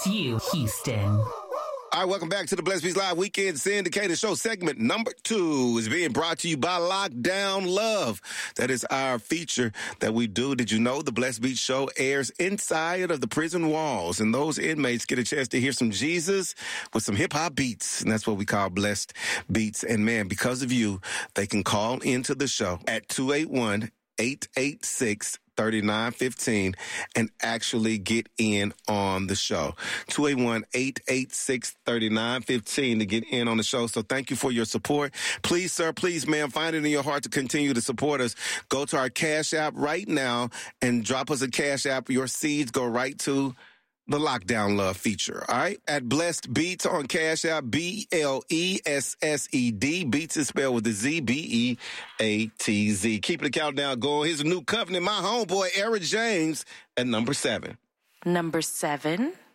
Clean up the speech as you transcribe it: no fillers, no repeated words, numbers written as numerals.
You, Houston. All right, welcome back to the Blessed Beats Live Weekend Syndicated Show. Segment number 2 is being brought to you by Lockdown Love. That is our feature that we do. Did you know the Blessed Beats Show airs inside of the prison walls, and those inmates get a chance to hear some Jesus with some hip-hop beats, and that's what we call Blessed Beats. And man, because of you, they can call into the show at 281-886-3915 and actually get in on the show. 281-886-3915 to get in on the show. So thank you for your support. Please, sir, please, ma'am, find it in your heart to continue to support us. Go to our Cash App right now and drop us a Cash App. Your seeds go right to the Lockdown Love feature, all right? At Blessed Beats on Cash App, BLESSED. Beats is spelled with a Z, BEATZ. Keeping the countdown going. Here's a new covenant. My homeboy, Eric James, at number 7. Number 7.